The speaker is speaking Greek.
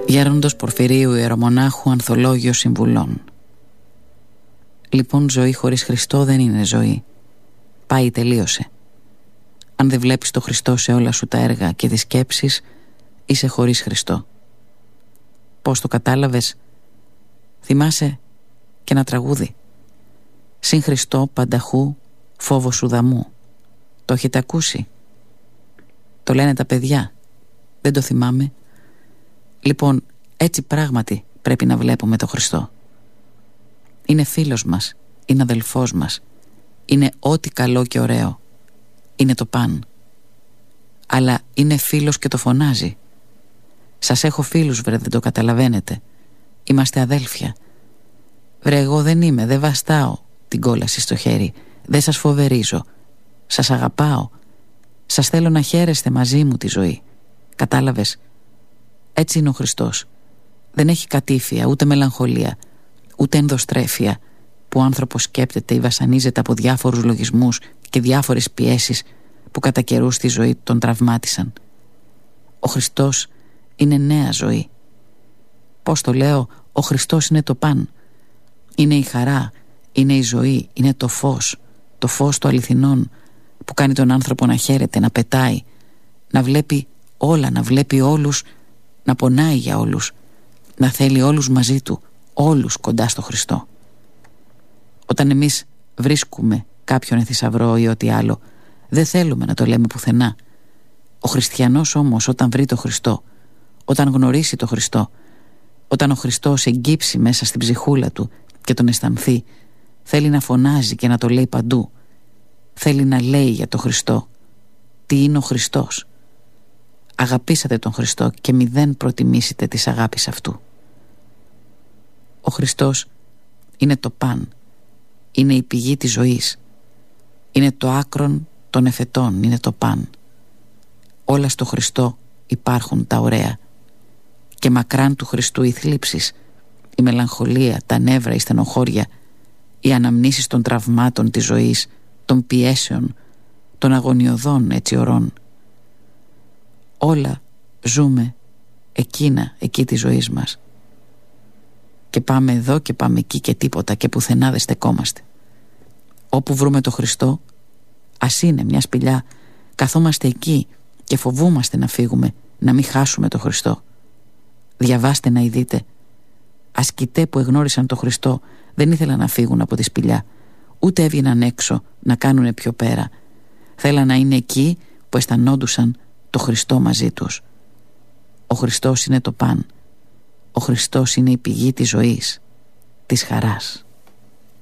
Γέροντος Πορφυρίου Ιερομονάχου, Ανθολόγιο Συμβουλών. Λοιπόν, ζωή χωρίς Χριστό δεν είναι ζωή. Πάει, τελείωσε. Αν δεν βλέπεις το Χριστό σε όλα σου τα έργα και τις σκέψεις, είσαι χωρίς Χριστό. Πώς το κατάλαβες? Θυμάσαι και ένα τραγούδι. Συν Χριστό πανταχού φόβο σου δαμού. Το έχετε ακούσει? Το λένε τα παιδιά. Δεν το θυμάμαι. Λοιπόν, έτσι πράγματι πρέπει να βλέπουμε το Χριστό. Είναι φίλος μας, είναι αδελφός μας, είναι ό,τι καλό και ωραίο, είναι το παν. Αλλά είναι φίλος και το φωνάζει. Σας έχω φίλους, βρε, δεν το καταλαβαίνετε? Είμαστε αδέλφια. Βρε, εγώ δεν είμαι, δεν βαστάω την κόλαση στο χέρι, δεν σας φοβερίζω. Σας αγαπάω. Σας θέλω να χαίρεστε μαζί μου τη ζωή. Κατάλαβες? Έτσι είναι ο Χριστός. Δεν έχει κατήφια, ούτε μελαγχολία, ούτε ενδοστρέφεια που ο άνθρωπος σκέπτεται ή βασανίζεται από διάφορους λογισμούς και διάφορες πιέσεις που κατά καιρούς στη ζωή τον τραυμάτισαν. Ο Χριστός είναι νέα ζωή. Πώς το λέω? Ο Χριστός είναι το παν. Είναι η χαρά, είναι η ζωή, είναι το φως το αληθινόν που κάνει τον άνθρωπο να χαίρεται, να πετάει, να βλέπει όλα, να βλέπει όλους, να πονάει για όλους, να θέλει όλους μαζί του, όλους κοντά στο Χριστό. Όταν εμείς βρίσκουμε κάποιον θησαυρό ή ό,τι άλλο, δεν θέλουμε να το λέμε πουθενά. Ο χριστιανός όμως, όταν βρει το Χριστό, όταν γνωρίσει το Χριστό, όταν ο Χριστός εγκύψει μέσα στην ψυχούλα του και τον αισθανθεί, θέλει να φωνάζει και να το λέει παντού. Θέλει να λέει για το Χριστό. Τι είναι ο Χριστός? Αγαπήσατε τον Χριστό και μηδέν προτιμήσετε της αγάπης αυτού. Ο Χριστός είναι το παν. Είναι η πηγή της ζωής. Είναι το άκρον των εφετών. Είναι το παν. Όλα στο Χριστό υπάρχουν τα ωραία. Και μακράν του Χριστού οι θλίψεις, η μελαγχολία, τα νεύρα, η στενοχώρια, οι αναμνήσεις των τραυμάτων της ζωής, των πιέσεων, των αγωνιωδών έτσι ωρών. Όλα ζούμε εκεί της ζωής μας. Και πάμε εδώ και πάμε εκεί και τίποτα και πουθενά δεν στεκόμαστε. Όπου βρούμε το Χριστό, ας είναι μια σπηλιά, καθόμαστε εκεί και φοβούμαστε να φύγουμε, να μην χάσουμε το Χριστό. Διαβάστε να ειδείτε. Ασκητέ που εγνώρισαν το Χριστό δεν ήθελαν να φύγουν από τη σπηλιά, ούτε έβγαιναν έξω να κάνουνε πιο πέρα. Θέλαν να είναι εκεί που αισθανόντουσαν το Χριστό μαζί τους. Ο Χριστός είναι το παν. Ο Χριστός είναι η πηγή της ζωής, της χαράς.